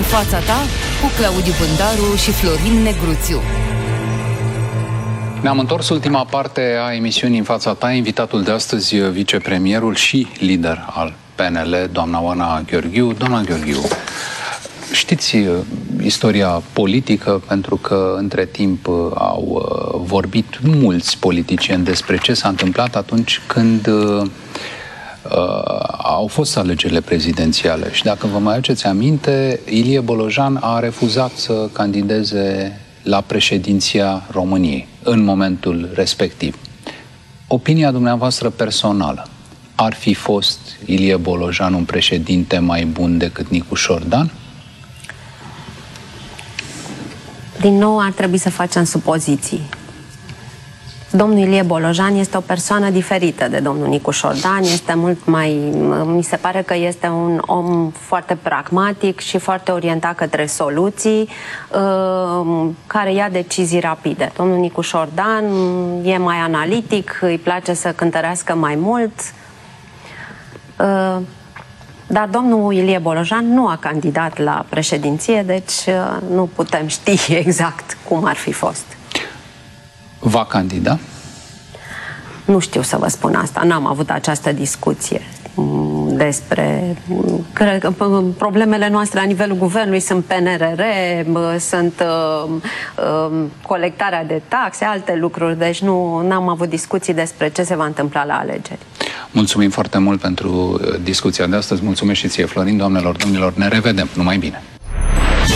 fața ta cu Claudiu Bândaru și Florin Negruțiu. Ne-am întors ultima parte a emisiunii În fața ta. Invitatul de astăzi, vicepremierul și lider al PNL, doamna Oana Gheorghiu. Doamna Gheorghiu, știți istoria politică, pentru că între timp au vorbit mulți politicieni despre ce s-a întâmplat atunci când au fost alegerile prezidențiale. Și dacă vă mai aduceți aminte, Ilie Bolojan a refuzat să candideze la președinția României în momentul respectiv. Opinia dumneavoastră personală: ar fi fost Ilie Bolojan un președinte mai bun decât Nicu Șordan? Din nou ar trebui să facem supoziții. Domnul Ilie Bolojan este o persoană diferită de domnul Nicu Șordan, este mult mai... Mi se pare că este un om foarte pragmatic și foarte orientat către soluții, care ia decizii rapide. Domnul Nicu Șordan e mai analitic, îi place să cântărească mai mult, dar domnul Ilie Bolojan nu a candidat la președinție, deci nu putem ști exact cum ar fi fost. Va candida? Nu știu să vă spun asta. N-am avut această discuție despre... Cred că problemele noastre la nivelul guvernului sunt PNRR, sunt colectarea de taxe, alte lucruri. Deci n-am avut discuții despre ce se va întâmpla la alegeri. Mulțumim foarte mult pentru discuția de astăzi. Mulțumesc și ție, Florin. Doamnelor, domnilor, ne revedem. Numai bine!